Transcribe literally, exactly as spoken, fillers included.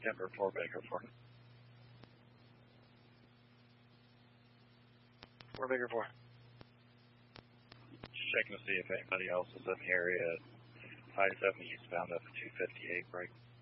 Denver four Baker four. four Baker four. Just checking to see if anybody else is in the area at five seventy eastbound up at two fifty-eight break.